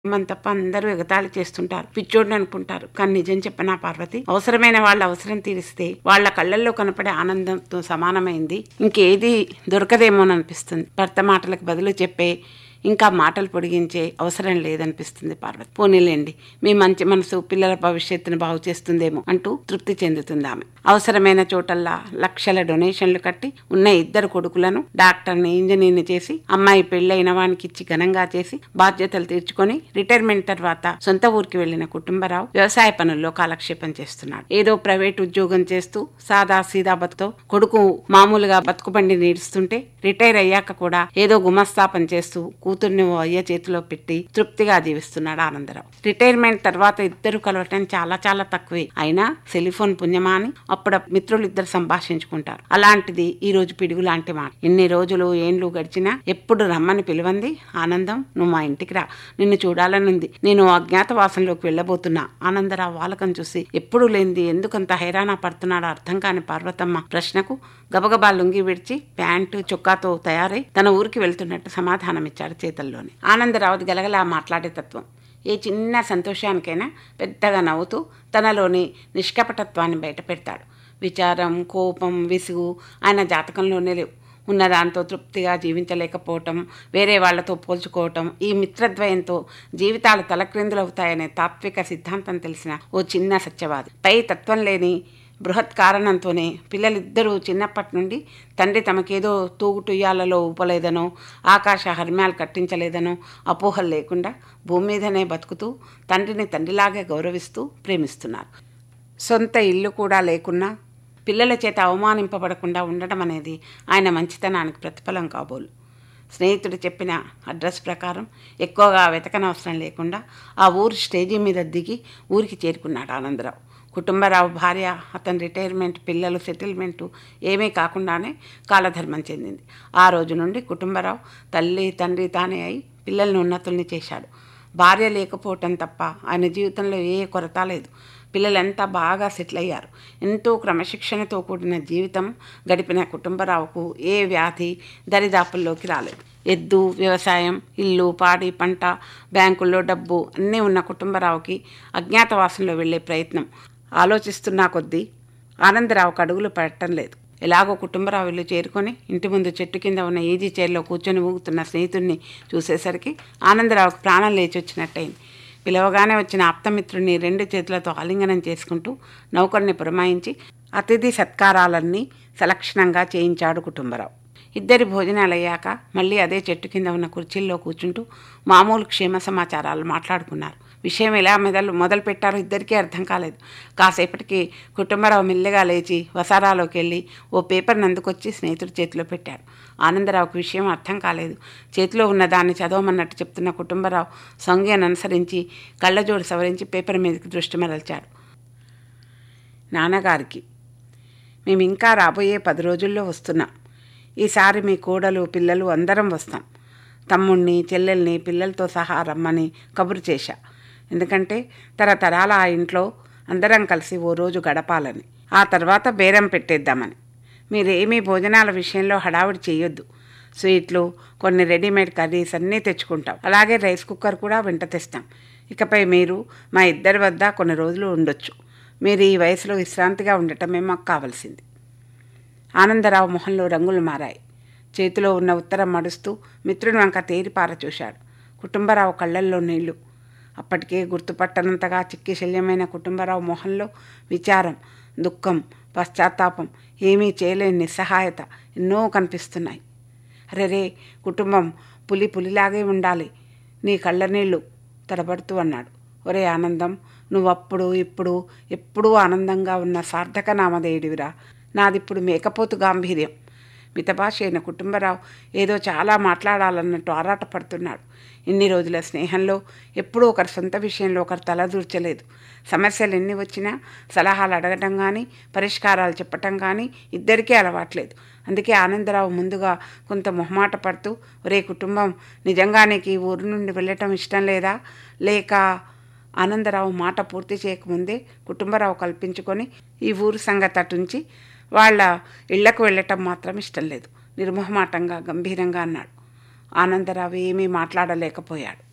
మన తప్ప అందరూ ఎగతాళి చేస్తుంటారు, పిచ్చోడిని అనుకుంటారు. కానీ నిజం చెప్పనా పార్వతి, అవసరమైన వాళ్ళ అవసరం తీరిస్తే వాళ్ళ కళ్ళల్లో కనపడే ఆనందంతో సమానమైంది ఇంకేది దొరకదేమోననిపిస్తుంది. భర్త మాటలకు బదులు చెప్పే ఇంకా మాటలు పొడిగించే అవసరం లేదనిపిస్తుంది పార్వతి. పోనీలేండి, మీ మంచి మనసు పిల్లల భవిష్యత్తును బాగు చేస్తుందేమో అంటూ తృప్తి చెందుతుంది ఆమె. అవసరమైన చోటల్లా లక్షల డొనేషన్లు కట్టి ఉన్న 2 కొడుకులను డాక్టర్ని, ఇంజనీర్ని చేసి, అమ్మాయి పెళ్ళైన వానికి ఇచ్చి ఘనంగా చేసి బాధ్యతలు తీర్చుకొని రిటైర్మెంట్ తర్వాత సొంత ఊరికి వెళ్లిన కుటుంబరావు వ్యవసాయ పనుల్లో కాలక్షేపం చేస్తున్నాడు. ఏదో ప్రైవేట్ ఉద్యోగం చేస్తూ సాదా సీదా బతుతో కొడుకు మామూలుగా బతుకుబండి నీడుస్తుంటే, రిటైర్ అయ్యాక కూడా ఏదో గుమస్తాపం చేస్తూ కూతుర్ని అయ్య చేతిలో పెట్టి తృప్తిగా జీవిస్తున్నాడు ఆనందరావు. రిటైర్మెంట్ తర్వాత ఇద్దరు కలవటం చాలా చాలా తక్కువే. అయినా సెలిఫోన్ పుణ్యమా అని అప్పుడు మిత్రులు ఇద్దరు సంభాషించుకుంటారు. అలాంటిది ఈ రోజు పిడుగు లాంటి మాట. ఎన్ని రోజులు ఏండ్లు గడిచినా ఎప్పుడు రమ్మని పిలువంది ఆనందం, నువ్వు మా ఇంటికి రా, నిన్ను చూడాలనుంది, నేను అజ్ఞాతవాసంలోకి వెళ్ళబోతున్నా. ఆనందరావు వాలకం చూసి ఎప్పుడు లేనిది ఎందుకంత హైరాణ పడుతున్నాడో అర్థం కాని పార్వతమ్మ ప్రశ్నకు గబగబా లుంగి విడిచి ప్యాంటు చొక్కాతో తయారై తన ఊరికి వెళ్తున్నట్టు సమాధానమిచ్చాడు చేతల్లోనే. ఆనందరావుది గలగలా మాట్లాడే తత్వం. ఏ చిన్న సంతోషానికైనా పెద్దగా నవ్వుతూ తనలోని నిష్కపటత్వాన్ని బయట పెడతాడు. విచారం, కోపం, విసుగు ఆయన జాతకంలోనే లేవు. ఉన్నదాంతో తృప్తిగా జీవించలేకపోవటం, వేరే వాళ్లతో పోల్చుకోవటం, ఈ మిత్రద్వయంతో జీవితాలు తలక్రిందులవుతాయనే తాత్విక సిద్ధాంతం తెలిసిన ఓ చిన్న సత్యవాది. పై తత్వం లేని బృహత్ కారణంతోనే పిల్లలిద్దరూ చిన్నప్పటి నుండి తండ్రి తమకేదో తూగుటుయ్యాలలో ఊపలేదనో, ఆకాశ హర్మ్యాలు కట్టించలేదనో అపోహలు లేకుండా భూమి మీదనే బతుకుతూ తండ్రిని తండ్రిలాగే గౌరవిస్తూ ప్రేమిస్తున్నారు. సొంత ఇల్లు కూడా లేకున్నా పిల్లల చేత అవమానింపబడకుండా ఉండడం అనేది ఆయన మంచితనానికి ప్రతిఫలం కాబోలు. స్నేహితుడు చెప్పిన అడ్రస్ ప్రకారం ఎక్కువగా వెతకనవసరం లేకుండా ఆ ఊరు స్టేజీ మీద దిగి ఊరికి చేరుకున్నాడు ఆనందరావు. కుటుంబరావు భార్య, అతని రిటైర్మెంట్, పిల్లలు సెటిల్మెంటు ఏమీ కాకుండానే కాలధర్మం చెందింది. ఆ రోజు నుండి కుటుంబరావు తల్లి తండ్రి తానే అయి పిల్లల్ని ఉన్నతుల్ని చేశాడు. భార్య లేకపోవటం తప్ప ఆయన జీవితంలో ఏ కొరత లేదు. పిల్లలంతా బాగా సెటిల్ అయ్యారు. ఎంతో క్రమశిక్షణతో కూడిన జీవితం గడిపిన కుటుంబరావుకు ఏ వ్యాధి దరిదాపుల్లోకి రాలేదు. ఎద్దు, వ్యవసాయం, ఇల్లు, పాడి, పంట, బ్యాంకుల్లో డబ్బు అన్నీ ఉన్న కుటుంబరావుకి అజ్ఞాతవాసంలో వెళ్లే ప్రయత్నం ఆలోచిస్తున్నా కొద్దీ ఆనందరావుకు అడుగులు పడటం లేదు. ఎలాగో కుటుంబరావు ఇల్లు చేరుకొని ఇంటి ముందు చెట్టు కింద ఉన్న ఈజీ చైర్లో కూర్చొని ఊగుతున్న స్నేహితుడిని చూసేసరికి ఆనందరావుకు ప్రాణం లేచి వచ్చినట్టయింది. పిలవగానే వచ్చిన ఆప్తమిత్రుడిని 2 చేతులతో ఆలింగనం చేసుకుంటూ నౌకర్ని పురమాయించి అతిథి సత్కారాలన్నీ సలక్షణంగా చేయించాడు కుటుంబరావు. ఇద్దరి భోజనాలయ్యాక మళ్ళీ అదే చెట్టు కింద ఉన్న కుర్చీల్లో కూర్చుంటూ మామూలు క్షేమ సమాచారాలు మాట్లాడుకున్నారు. విషయం ఎలా మొదలు పెట్టారో ఇద్దరికీ అర్థం కాలేదు. కాసేపటికి కుటుంబరావు మెల్లగా లేచి వసారాలోకి వెళ్ళి ఓ పేపర్ని అందుకొచ్చి స్నేహితుడి చేతిలో పెట్టాడు. ఆనందరావుకి విషయం అర్థం కాలేదు. చేతిలో ఉన్న దాన్ని చదవమన్నట్టు చెప్తున్న కుటుంబరావు సంజ్ఞను అనుసరించి కళ్ళజోడు సవరించి పేపర్ మీదకి దృష్టి మరల్చాడు. నాన్నగారికి, మేము ఇంకా రాబోయే 10 రోజుల్లో వస్తున్నాం. ఈసారి మీ కోడలు, పిల్లలు అందరం వస్తాం. తమ్ముణ్ణి, చెల్లెల్ని పిల్లలతో సహా రమ్మని కబురు చేశా. ఎందుకంటే తరతరాల ఆ ఇంట్లో అందరం కలిసి ఓ రోజు గడపాలని, ఆ తర్వాత బేరం పెట్టేద్దామని. మీరేమీ భోజనాల విషయంలో హడావుడి చేయొద్దు. స్వీట్లు, కొన్ని రెడీమేడ్ కర్రీస్ అన్నీ తెచ్చుకుంటాం. అలాగే రైస్ కుక్కర్ కూడా వెంట తెస్తాం. ఇకపై మీరు మా ఇద్దరి వద్ద కొన్ని రోజులు ఉండొచ్చు. మీరు ఈ వయసులో విశ్రాంతిగా ఉండటమే మాకు కావలసింది. ఆనందరావు మొహంలో రంగులు మారాయి. చేతిలో ఉన్న ఉత్తరం మడుస్తూ మిత్రుని వంక తేరిపార చూశాడు. కుటుంబరావు కళ్ళల్లో నీళ్లు. అప్పటికే గుర్తుపట్టనంతగా చిక్కి శల్యమైన కుటుంబరావు మొహంలో విచారం, దుఃఖం, పశ్చాత్తాపం, ఏమీ చేయలేని నిస్సహాయత ఎన్నో కనిపిస్తున్నాయి. అరెరే, కుటుంబం పులిలాగే ఉండాలి, నీ కళ్ళ నీళ్లు తడబడుతూ అన్నాడు. ఒరే ఆనందం, నువ్వప్పుడు ఇప్పుడు ఎప్పుడూ ఆనందంగా ఉన్న సార్థక నామధేయుడివిరా. నాదిప్పుడు మేకపోతు గాంభీర్యం. మితభాష అయిన కుటుంబరావు ఏదో చాలా మాట్లాడాలన్నట్టు ఆరాటపడుతున్నాడు. ఇన్ని రోజుల స్నేహంలో ఎప్పుడూ ఒకరి సొంత విషయంలో ఒకరు తలదూర్చలేదు. సమస్యలు ఎన్ని వచ్చినా సలహాలు అడగటం కానీ, పరిష్కారాలు చెప్పటం కానీ ఇద్దరికీ అలవాట్లేదు. అందుకే ఆనందరావు ముందుగా కొంత మొహమాట పడుతూ, ఒరే కుటుంబం, నిజంగా నీకు ఈ ఊరు నుండి వెళ్ళటం ఇష్టం లేదా? లేక ఆనందరావు మాట పూర్తి చేయకముందే కుటుంబరావు కల్పించుకొని ఈ ఊరు సంగతి అటుంచి వాళ్ళ ఇళ్లకు వెళ్ళటం మాత్రం ఇష్టం లేదు. నిర్మోహమాటంగా గంభీరంగా అన్నాడు. ఆనందరావు ఏమీ మాట్లాడలేకపోయాడు.